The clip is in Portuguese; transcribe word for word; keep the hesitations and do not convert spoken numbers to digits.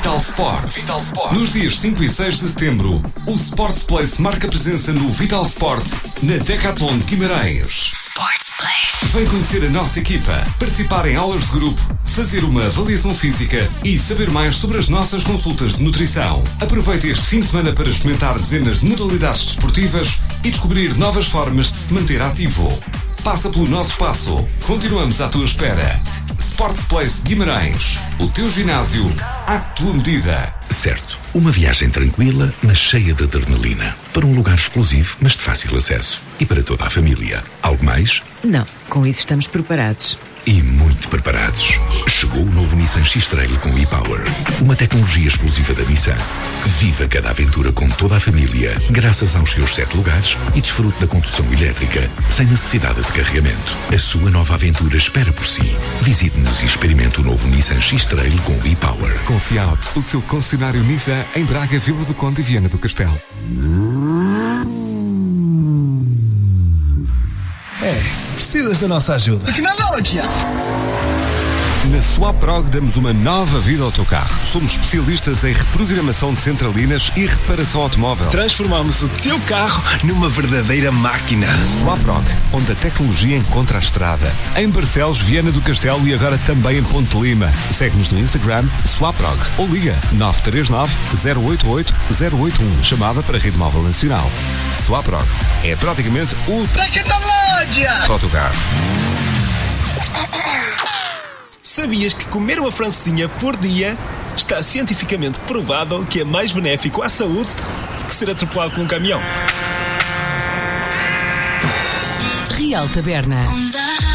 Vital Sports. Vital Sports. Nos dias cinco e seis de setembro, o Sports Place marca presença no Vital Sport, na Decathlon de Guimarães. Sports Place. Vem conhecer a nossa equipa, participar em aulas de grupo, fazer uma avaliação física e saber mais sobre as nossas consultas de nutrição. Aproveite este fim de semana para experimentar dezenas de modalidades desportivas e descobrir novas formas de se manter ativo. Passa pelo nosso espaço. Continuamos à tua espera. Sports Place Guimarães. O teu ginásio à tua medida. Certo. Uma viagem tranquila, mas cheia de adrenalina. Para um lugar exclusivo, mas de fácil acesso. E para toda a família. Algo mais? Não. Com isso estamos preparados. E muito preparados. Chegou o novo Nissan X-Trail com e-Power. Uma tecnologia exclusiva da Nissan. Viva cada aventura com toda a família, graças aos seus sete lugares e desfrute da condução elétrica, sem necessidade de carregamento. A sua nova aventura espera por si. Visite-nos e experimente o novo Nissan X-Trail com e-Power. Confiauto, o seu concessionário Nissan em Braga, Vila do Conde e Viana do Castelo. É, precisas da nossa ajuda. Tecnologia! Na Swaprog damos uma nova vida ao teu carro. Somos especialistas em reprogramação de centralinas e reparação automóvel. Transformamos o teu carro numa verdadeira máquina. Swaprog, onde a tecnologia encontra a estrada. Em Barcelos, Viana do Castelo e agora também em Ponte Lima. Segue-nos no Instagram Swaprog ou liga nove três nove, zero oito oito, zero oito um. Chamada para a Rede Móvel Nacional. Swaprog é praticamente o Tecnologia! para o teu carro. Sabias que comer uma francesinha por dia está cientificamente provado que é mais benéfico à saúde do que ser atropelado por um caminhão? Real Taberna.